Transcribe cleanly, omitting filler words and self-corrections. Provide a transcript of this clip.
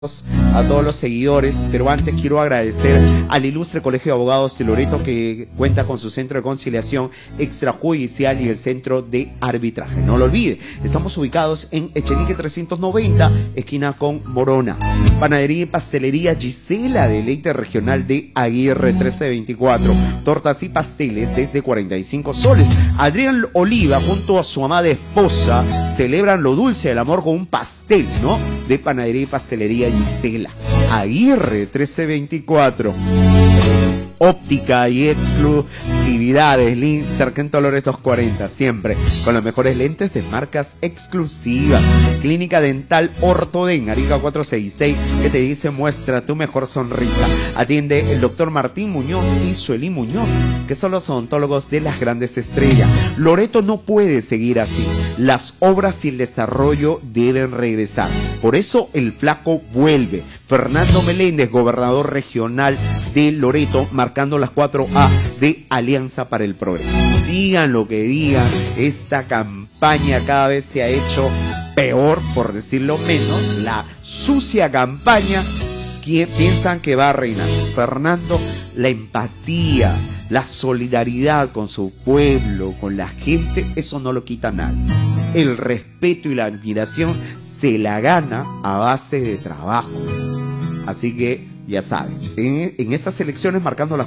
a todos los seguidores, pero antes quiero agradecer al ilustre Colegio de Abogados de Loreto, que cuenta con su centro de conciliación extrajudicial y el centro de arbitraje. No lo olvide, estamos ubicados en Echenique 390, esquina con Morona. Panadería y pastelería Gisela, deleite regional de Aguirre 1324. Tortas y pasteles desde 45 soles. Adrián Oliva junto a su amada esposa celebran lo dulce del amor con un pastel, ¿no? De panadería y pastelería Gisela, Aguirre 1324. Óptica y exclusividades, Link Sargento Loreto 40, siempre con los mejores lentes de marcas exclusivas. Clínica Dental Ortoden, Arica 466, que te dice muestra tu mejor sonrisa. Atiende el doctor Martín Muñoz y Sueli Muñoz, que son los odontólogos de las grandes estrellas. Loreto no puede seguir así. Las obras y el desarrollo deben regresar. Por eso el flaco vuelve. Fernando Meléndez, gobernador regional de Loreto, marcando las 4A de Alianza para el Progreso. Digan lo que digan, esta campaña cada vez se ha hecho peor, por decirlo menos, la sucia campaña que piensan que va a reinar. Fernando, la empatía, la solidaridad con su pueblo, con la gente, eso no lo quita nadie. El respeto y la admiración se la gana a base de trabajo. Así que ya saben, en estas elecciones marcando las